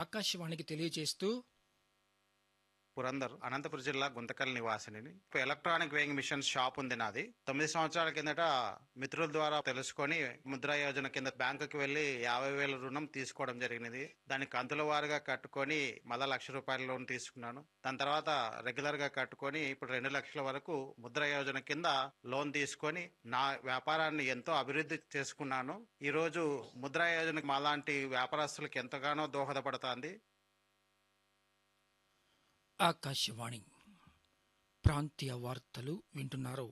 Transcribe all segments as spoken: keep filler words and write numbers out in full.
ఆకాశవాణికి తెలియజేస్తూ పురందర్ అనంతపురం జిల్లా Guntakal నివాసిని. Electronic weighing machine shop ఉంది నాది. తొమ్మిది సంవత్సరాల కిందట మిత్రుల ద్వారా తెలుసుకొని ముద్రా యోజన కింద బ్యాంకుకి వెళ్లి యాభై వేల రుణం తీసుకోవడం జరిగినది. దాన్ని కంతుల వారుగా కట్టుకొని మళ్ళా లక్ష రూపాయల లోన్ తీసుకున్నాను. దాని తర్వాత రెగ్యులర్ గా కట్టుకొని ఇప్పుడు రెండు లక్షల వరకు ముద్రా యోజన కింద లోన్ తీసుకొని నా వ్యాపారాన్ని ఎంతో అభివృద్ధి చేసుకున్నాను. ఈ రోజు ముద్రా యోజన మాలాంటి వ్యాపారస్తులకు ఎంతగానో దోహదపడుతుంది. ఆకాశవాణి ప్రాంతీయ వార్తలు వింటున్నారు.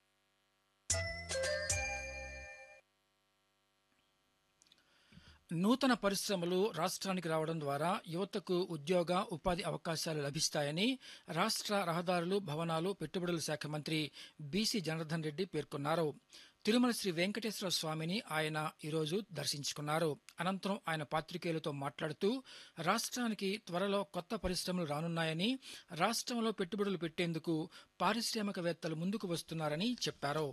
నూతన పరిశ్రమలు రాష్ట్రానికి రావడం ద్వారా యువతకు ఉద్యోగ ఉపాధి అవకాశాలు లభిస్తాయని రాష్ట్ర రహదారులు భవనాలు పెట్టుబడుల శాఖ మంత్రి బీసీ జనార్దన్ రెడ్డి పేర్కొన్నారు. తిరుమల శ్రీ వెంకటేశ్వర స్వామిని ఆయన ఈరోజు దర్శించుకున్నారు. అనంతరం ఆయన పాత్రికేయులతో మాట్లాడుతూ రాష్ట్రానికి త్వరలో కొత్త పరిశ్రమలు రానున్నాయని, రాష్ట్రంలో పెట్టుబడులు పెట్టేందుకు పారిశ్రామికవేత్తలు ముందుకు వస్తున్నారని చెప్పారు.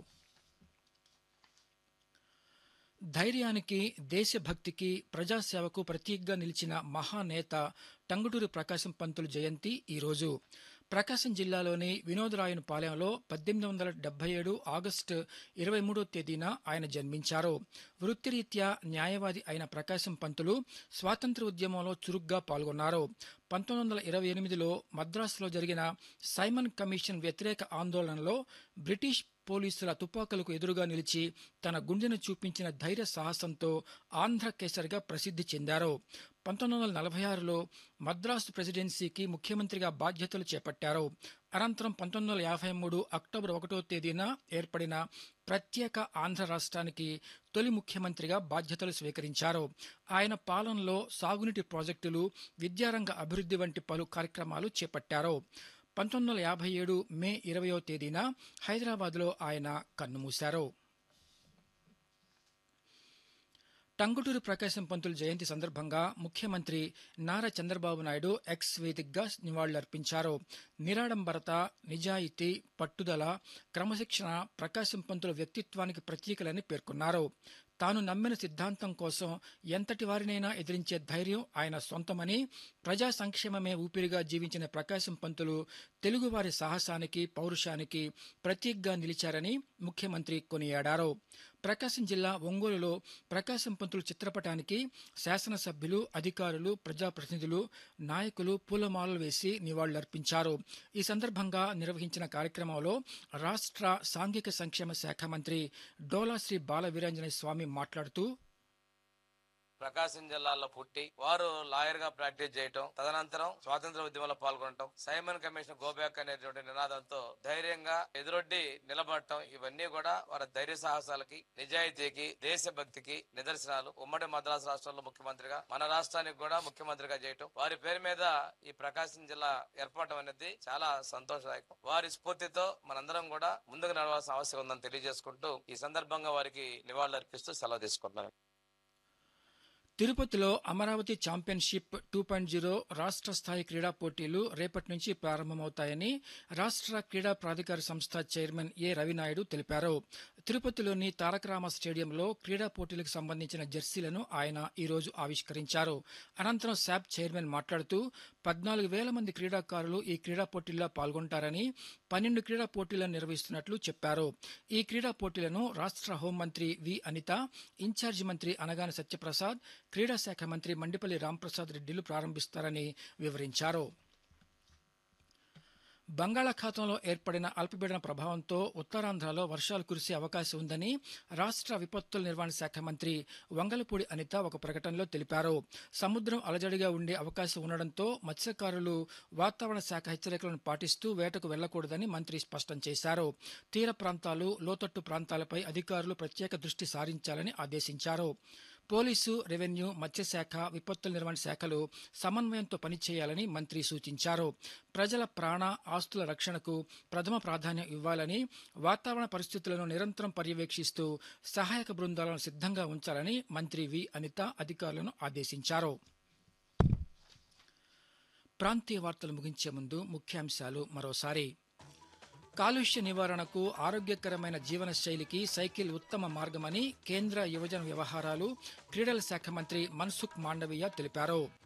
ధైర్యానికి, దేశభక్తికి, ప్రజాసేవకు ప్రతీకగా నిలిచిన మహానేత టంగుటూరి ప్రకాశం పంతులు జయంతి ఈరోజు. ప్రకాశం జిల్లాలోని వినోదరాయనపాలెంలో పద్దెనిమిది వందల డెబ్బై ఏడు ఆగస్టు ఇరవై మూడో తేదీన ఆయన జన్మించారు. వృత్తిరీత్యా న్యాయవాది అయిన ప్రకాశం పంతులు స్వాతంత్ర్య ఉద్యమంలో చురుగ్గా పాల్గొన్నారు. పంతొమ్మిది వందల ఇరవై ఎనిమిదిలో మద్రాసులో జరిగిన సైమన్ కమిషన్ వ్యతిరేక ఆందోళనలో బ్రిటిష్ పోలీసుల తుపాకులకు ఎదురుగా నిలిచి తన గుండెను చూపించిన ధైర్య సాహసంతో ఆంధ్ర కేసరిగా ప్రసిద్ధి చెందారు. పంతొమ్మిది వందల నలభై ఆరులో మద్రాసు ప్రెసిడెన్సీకి ముఖ్యమంత్రిగా బాధ్యతలు చేపట్టారు. అనంతరం పంతొమ్మిది వందల యాభై మూడు అక్టోబర్ ఒకటో తేదీన ఏర్పడిన ప్రత్యేక ఆంధ్ర రాష్ట్రానికి తొలి ముఖ్యమంత్రిగా బాధ్యతలు స్వీకరించారు. ఆయన పాలనలో సాగునీటి ప్రాజెక్టులు, విద్యారంగ అభివృద్ధి వంటి పలు కార్యక్రమాలు చేపట్టారు. పంతొమ్మిది వందల యాభై ఏడు మే ఇరవయో తేదీన హైదరాబాద్లో ఆయన కన్నుమూశారు. టంగుటూరి ప్రకాశం పంతులు జయంతి సందర్భంగా ముఖ్యమంత్రి నారా చంద్రబాబు నాయుడు ఎక్స్ వేదికగా నివాళులర్పించారు. నిరాడంబరత, నిజాయితీ, పట్టుదల, క్రమశిక్షణ ప్రకాశం పంతుల వ్యక్తిత్వానికి ప్రతీకలని పేర్కొన్నారు. తాను నమ్మిన సిద్ధాంతం కోసం ఎంతటి వారినైనా ఎదిరించే ధైర్యం ఆయన సొంతమని, ప్రజా సంక్షేమమే ఊపిరిగా జీవించిన ప్రకాశం పంతులు తెలుగువారి సాహసానికి, పౌరుషానికి ప్రతీకగా నిలిచారని ముఖ్యమంత్రి కొనియాడారు. ప్రకాశం జిల్లా ఒంగోలులో ప్రకాశం పంతులు చిత్రపటానికి శాసనసభ్యులు, అధికారులు, ప్రజాప్రతినిధులు, నాయకులు పూలమాలలు వేసి నివాళులర్పించారు. ఈ సందర్భంగా నిర్వహించిన కార్యక్రమంలో రాష్ట్ర సాంఘిక సంక్షేమ శాఖ మంత్రి డోలాశ్రీ బాల వీరాంజనేయ స్వామి మాట్లాడుతూ ప్రకాశం జిల్లాలో పుట్టి వారు లాయర్ గా ప్రాక్టీస్ చేయటం, తదనంతరం స్వాతంత్ర ఉద్యమంలో పాల్గొనటం, సైమన్ కమిషన్ గోబ్యాక్ అనేటువంటి నినాదంతో ధైర్యంగా ఎదురొడ్డి నిలబడటం, ఇవన్నీ కూడా వారి ధైర్య సాహసాలకి, నిజాయితీకి, దేశభక్తికి నిదర్శనాలు. ఉమ్మడి మద్రాసు రాష్ట్రంలో ముఖ్యమంత్రిగా, మన రాష్ట్రానికి కూడా ముఖ్యమంత్రిగా చేయటం, వారి పేరు మీద ఈ ప్రకాశం జిల్లా ఏర్పడటం అనేది చాలా సంతోషదాయకం. వారి స్ఫూర్తితో మనందరం కూడా ముందుకు నడవాల్సిన అవసరం ఉందని తెలియజేసుకుంటూ ఈ సందర్భంగా వారికి నివాళులు అర్పిస్తూ సెలవు తీసుకుంటున్నాను. తిరుపతిలో Amaravati championship two point zero రాష్ట్ర స్థాయి క్రీడా పోటీలు రేపటి నుంచి ప్రారంభమవుతాయని రాష్ట్ర క్రీడా ప్రాధికార సంస్థ చైర్మన్ ఏ రవినాయుడు తెలిపారు. తిరుపతిలోని తారకరామ స్టేడియంలో క్రీడా పోటీలకు సంబంధించిన జెర్సీలను ఆయన ఈరోజు ఆవిష్కరించారు. అనంతరం శాప్ చైర్మన్ మాట్లాడుతూ పద్నాలుగు వేల మంది క్రీడాకారులు ఈ క్రీడా పోటీల్లో పాల్గొంటారని, పన్నెండు క్రీడా పోటీలను నిర్వహిస్తున్నట్లు చెప్పారు. ఈ క్రీడా పోటీలను రాష్ట్ర హోంమంత్రి వి అనిత, ఇన్ఛార్జి మంత్రి అనగాని సత్యప్రసాద్, క్రీడా శాఖ మంత్రి మండిపల్లి రాంప్రసాద్ రెడ్డిలు ప్రారంభిస్తారని వివరించారు. బంగాళాఖాతంలో ఏర్పడిన అల్పపీడన ప్రభావంతో ఉత్తరాంధ్రలో వర్షాలు కురిసే అవకాశం ఉందని రాష్ట్ర విపత్తుల నిర్వహణ శాఖ మంత్రి వంగలపూడి అనిత ఒక ప్రకటనలో తెలిపారు. సముద్రం అలజడిగా ఉండే అవకాశం ఉండడంతో మత్స్యకారులు వాతావరణ శాఖ హెచ్చరికలను పాటిస్తూ వేటకు వెళ్లకూడదని మంత్రి స్పష్టం చేశారు. తీర ప్రాంతాలు, లోతట్టు ప్రాంతాలపై అధికారులు ప్రత్యేక దృష్టి సారించాలని ఆదేశించారు. పోలీసు, రెవెన్యూ, మత్స్యశాఖ, విపత్తుల నిర్వహణ శాఖలు సమన్వయంతో పనిచేయాలని మంత్రి సూచించారు. ప్రజల ప్రాణ, ఆస్తుల రక్షణకు ప్రథమ ప్రాధాన్యం ఇవ్వాలని, వాతావరణ పరిస్థితులను నిరంతరం పర్యవేక్షిస్తూ సహాయక బృందాలను సిద్ధంగా ఉంచాలని మంత్రి వి అనిత అధికారులను ఆదేశించారు. ప్రాంతీయ వార్తలు ముగించే ముందు ముఖ్యాంశాలు మరోసారి. కాలుష్య నివారణకు, ఆరోగ్యకరమైన జీవన శైలికి సైకిల్ ఉత్తమ మార్గమని కేంద్ర యువజన వ్యవహారాలు, క్రీడల శాఖ మంత్రి మన్సుఖ్ మాండవీయ తెలిపారు.